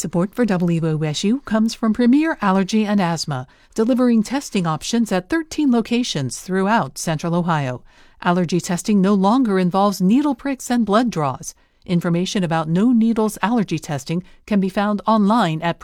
Support for WOSU comes from Premier Allergy and Asthma, delivering testing options at 13 locations throughout Central Ohio. Allergy testing no longer involves needle pricks and blood draws. Information about no needles allergy testing can be found online at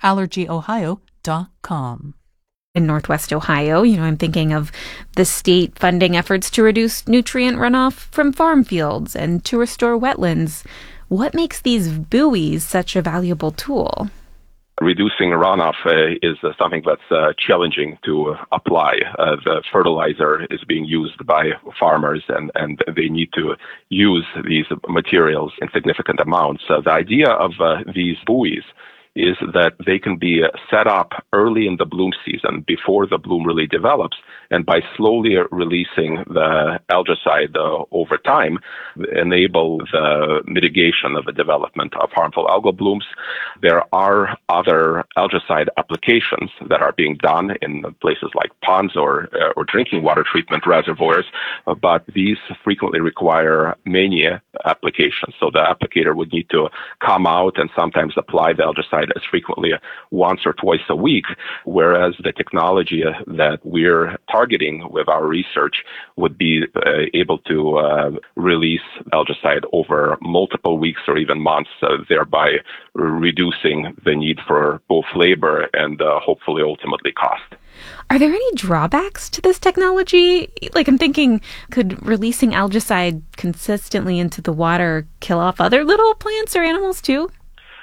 premierallergyohio.com. In Northwest Ohio, I'm thinking of the state funding efforts to reduce nutrient runoff from farm fields and to restore wetlands. What makes these buoys such a valuable tool? Reducing runoff is something that's challenging to apply. The fertilizer is being used by farmers, and they need to use these materials in significant amounts. The idea of these buoys is that they can be set up early in the bloom season before the bloom really develops, and by slowly releasing the algicide over time, enable the mitigation of the development of harmful algal blooms. There are other algicide applications that are being done in places like ponds or drinking water treatment reservoirs, but these frequently require many applications. So the applicator would need to come out and sometimes apply the algicide as frequently once or twice a week, whereas the technology that we're targeting with our research would be able to release algicide over multiple weeks or even months, thereby reducing the need for both labor and hopefully ultimately cost. Are there any drawbacks to this technology? I'm thinking, could releasing algicide consistently into the water kill off other little plants or animals too?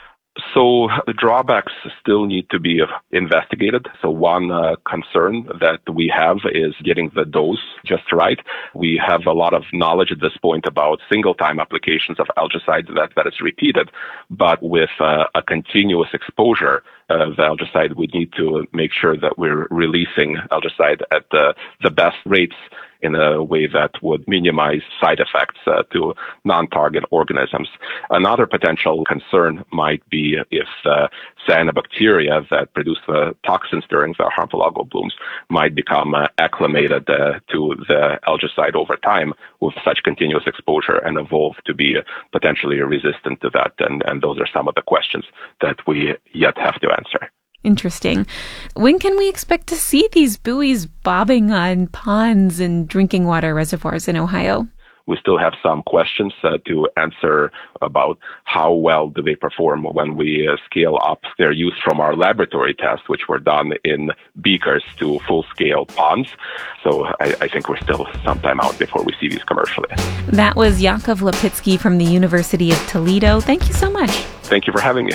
So the drawbacks still need to be investigated. So one concern that we have is getting the dose just right. We have a lot of knowledge at this point about single-time applications of algicide that is repeated, but with a continuous exposure, the algicide, we need to make sure that we're releasing algicide at the best rates in a way that would minimize side effects to non-target organisms. Another potential concern might be if cyanobacteria that produce the toxins during the harmful algal blooms might become acclimated to the algicide over time with such continuous exposure and evolve to be potentially resistant to that. And those are some of the questions that we yet have to answer. Interesting. When can we expect to see these buoys bobbing on ponds and drinking water reservoirs in Ohio? We still have some questions to answer about how well do they perform when we scale up their use from our laboratory tests, which were done in beakers, to full-scale ponds. So I think we're still some time out before we see these commercially. That was Yakov Lipitsky from the University of Toledo. Thank you so much. Thank you for having me.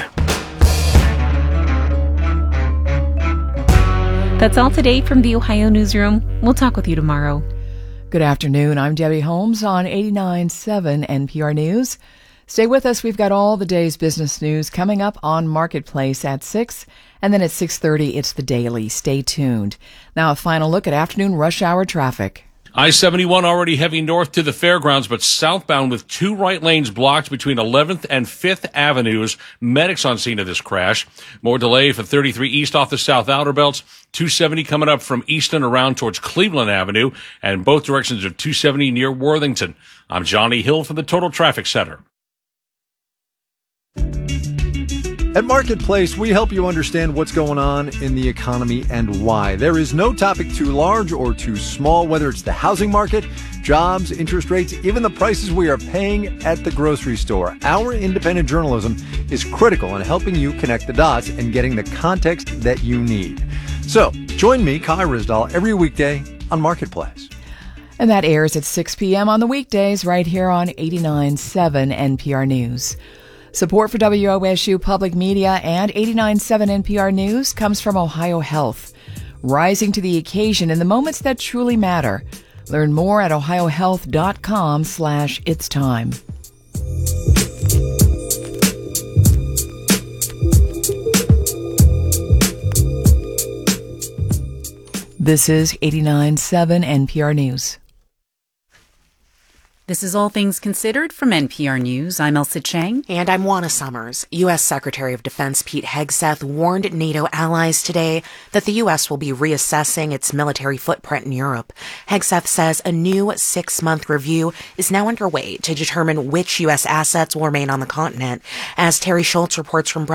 That's all today from the Ohio Newsroom. We'll talk with you tomorrow. Good afternoon. I'm Debbie Holmes on 89.7 NPR News. Stay with us. We've got all the day's business news coming up on Marketplace at 6, and then at 6:30, it's the Daily. Stay tuned. Now, a final look at afternoon rush hour traffic. I-71 already heavy north to the fairgrounds, but southbound with two right lanes blocked between 11th and 5th Avenues. Medics on scene of this crash. More delay for 33 east off the South Outer Belts. 270 coming up from Easton around towards Cleveland Avenue, and both directions of 270 near Worthington. I'm Johnny Hill from the Total Traffic Center. At Marketplace, we help you understand what's going on in the economy and why. There is no topic too large or too small, whether it's the housing market, jobs, interest rates, even the prices we are paying at the grocery store. Our independent journalism is critical in helping you connect the dots and getting the context that you need. So, join me, Kai Ryssdal, every weekday on Marketplace. And that airs at 6 p.m. on the weekdays right here on 89.7 NPR News. Support for WOSU Public Media and 89.7 NPR News comes from Ohio Health, rising to the occasion in the moments that truly matter. Learn more at ohiohealth.com/itstime. This is 89.7 NPR News. This is All Things Considered from NPR News. I'm Elsa Chang. And I'm Juana Summers. U.S. Secretary of Defense Pete Hegseth warned NATO allies today that the U.S. will be reassessing its military footprint in Europe. Hegseth says a new 6-month review is now underway to determine which U.S. assets will remain on the continent. As Terry Schultz reports from